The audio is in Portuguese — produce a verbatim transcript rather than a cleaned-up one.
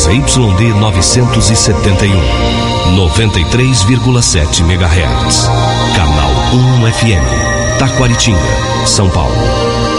Z Y D novecentos e setenta e um, noventa e três vírgula sete megahertz. Canal um F M, Taquaritinga, São Paulo.